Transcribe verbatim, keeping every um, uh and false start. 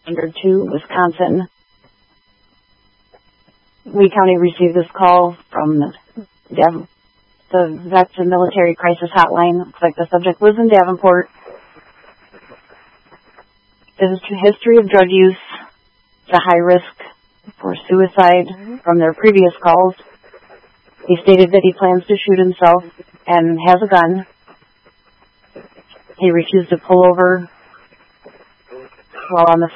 under two, Wisconsin. Lee County received this call from the, Dav- the Vets and Military Crisis Hotline. Looks like the subject was in Davenport. The history of drug use, the high risk for suicide from their previous calls. He stated that he plans to shoot himself and has a gun. He refused to pull over while on the phone.